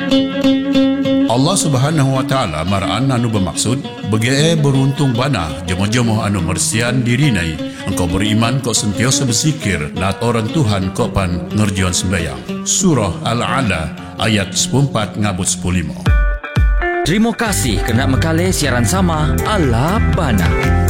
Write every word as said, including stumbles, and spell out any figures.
Allah Subhanahu wa taala maraan anu bermaksud begae beruntung bana jemo-jemo anu mersian dirinai engkau beriman kau sentiasa berzikir nat orang Tuhan kau pan ngerjuan sembahyang. Surah Al-Ala ayat sepuluh empat ngabut sepuluh lima. Terima kasih kerana mekali siaran sama Ala Bana.